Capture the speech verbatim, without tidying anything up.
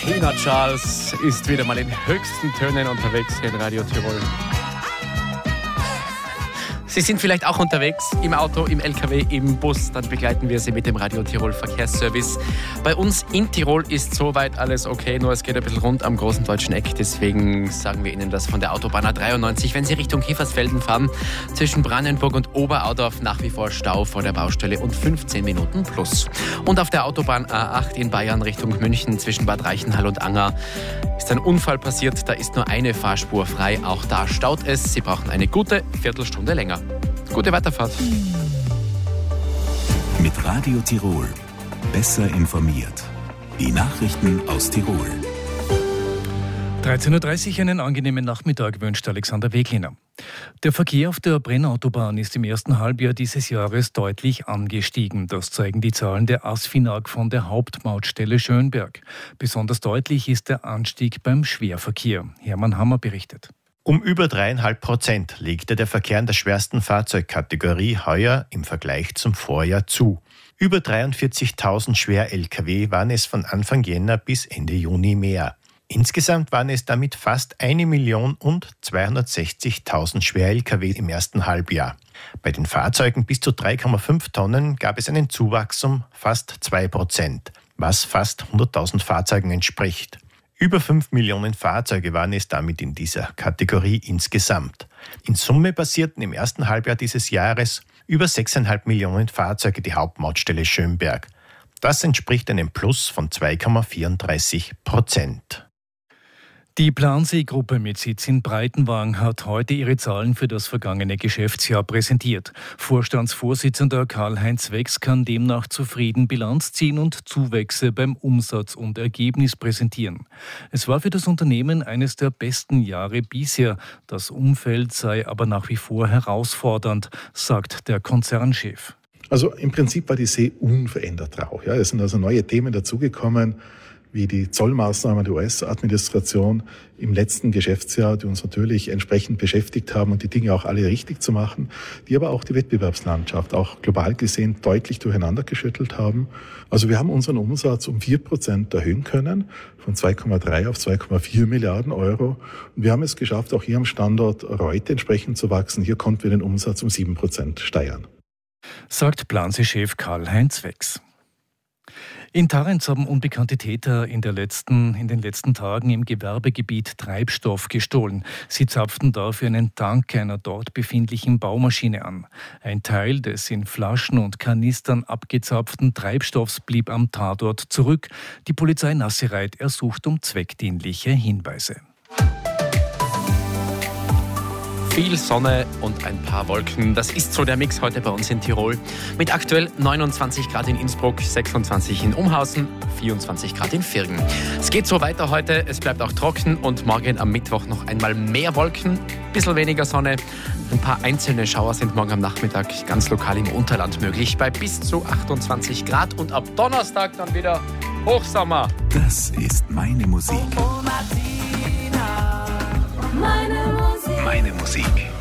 Tina Charles ist wieder mal in höchsten Tönen unterwegs hier in Radio Tirol. Sie sind vielleicht auch unterwegs, im Auto, im L K W, im Bus, dann begleiten wir Sie mit dem Radio Tirol Verkehrsservice. Bei uns in Tirol ist soweit alles okay, nur es geht ein bisschen rund am großen deutschen Eck, deswegen sagen wir Ihnen das von der Autobahn A dreiundneunzig. Wenn Sie Richtung Kiefersfelden fahren, zwischen Brannenburg und Oberaudorf nach wie vor Stau vor der Baustelle und fünfzehn Minuten plus. Und auf der Autobahn A acht in Bayern Richtung München zwischen Bad Reichenhall und Anger ist ein Unfall passiert, da ist nur eine Fahrspur frei, auch da staut es. Sie brauchen eine gute Viertelstunde länger. Gute Weiterfahrt. Mit Radio Tirol. Besser informiert. Die Nachrichten aus Tirol. dreizehn Uhr dreißig, einen angenehmen Nachmittag wünscht Alexander Wegliner. Der Verkehr auf der Brennautobahn ist im ersten Halbjahr dieses Jahres deutlich angestiegen. Das zeigen die Zahlen der ASFINAG von der Hauptmautstelle Schönberg. Besonders deutlich ist der Anstieg beim Schwerverkehr. Hermann Hammer berichtet. Um über dreieinhalb Prozent legte der Verkehr in der schwersten Fahrzeugkategorie heuer im Vergleich zum Vorjahr zu. Über dreiundvierzigtausend Schwer-L K W waren es von Anfang Jänner bis Ende Juni mehr. Insgesamt waren es damit fast eine Million und zweihundertsechzigtausend Schwer-L K W im ersten Halbjahr. Bei den Fahrzeugen bis zu drei Komma fünf Tonnen gab es einen Zuwachs um fast zwei Prozent, was fast hunderttausend Fahrzeugen entspricht. Über fünf Millionen Fahrzeuge waren es damit in dieser Kategorie insgesamt. In Summe passierten im ersten Halbjahr dieses Jahres über sechs Komma fünf Millionen Fahrzeuge die Hauptmautstelle Schönberg. Das entspricht einem Plus von zwei Komma vierunddreißig Prozent. Die Plansee-Gruppe mit Sitz in Breitenwang hat heute ihre Zahlen für das vergangene Geschäftsjahr präsentiert. Vorstandsvorsitzender Karl-Heinz Wex kann demnach zufrieden Bilanz ziehen und Zuwächse beim Umsatz und Ergebnis präsentieren. Es war für das Unternehmen eines der besten Jahre bisher. Das Umfeld sei aber nach wie vor herausfordernd, sagt der Konzernchef. Also im Prinzip war die See unverändert rau. Ja, es sind also neue Themen dazugekommen, wie die Zollmaßnahmen der U S-Administration im letzten Geschäftsjahr, die uns natürlich entsprechend beschäftigt haben und die Dinge auch alle richtig zu machen, die aber auch die Wettbewerbslandschaft auch global gesehen deutlich durcheinander geschüttelt haben. Also wir haben unseren Umsatz um vier Prozent erhöhen können, von zwei Komma drei auf zwei Komma vier Milliarden Euro. Und wir haben es geschafft, auch hier am Standort Reute entsprechend zu wachsen. Hier konnten wir den Umsatz um sieben Prozent steigern. Sagt Plansee-Chef Karl-Heinz Wex. In Tarenz haben unbekannte Täter in, der letzten, in den letzten Tagen im Gewerbegebiet Treibstoff gestohlen. Sie zapften dafür einen Tank einer dort befindlichen Baumaschine an. Ein Teil des in Flaschen und Kanistern abgezapften Treibstoffs blieb am Tatort zurück. Die Polizei Nassereit ersucht um zweckdienliche Hinweise. Viel Sonne und ein paar Wolken. Das ist so der Mix heute bei uns in Tirol. Mit aktuell neunundzwanzig Grad in Innsbruck, sechsundzwanzig in Umhausen, vierundzwanzig Grad in Virgen. Es geht so weiter heute. Es bleibt auch trocken und morgen am Mittwoch noch einmal mehr Wolken, ein bisschen weniger Sonne. Ein paar einzelne Schauer sind morgen am Nachmittag ganz lokal im Unterland möglich bei bis zu achtundzwanzig Grad und ab Donnerstag dann wieder Hochsommer. Das ist meine Musik. Oh, Martina, meine Musik. Meine Musik.